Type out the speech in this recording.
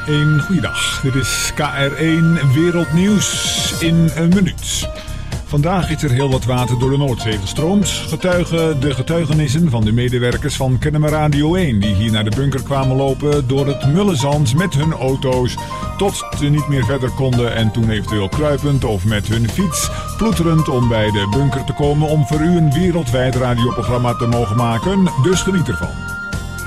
Een goeiedag. Dit is KR1 Wereldnieuws in een minuut. Vandaag is er heel wat water door de Noordzee gestroomd. Getuigen de getuigenissen van de medewerkers van Kennemer Radio 1... die hier naar de bunker kwamen lopen door het mullenzand met hun auto's... tot ze niet meer verder konden en toen eventueel kruipend of met hun fiets... ploeterend om bij de bunker te komen om voor u een wereldwijd radioprogramma te mogen maken. Dus geniet ervan.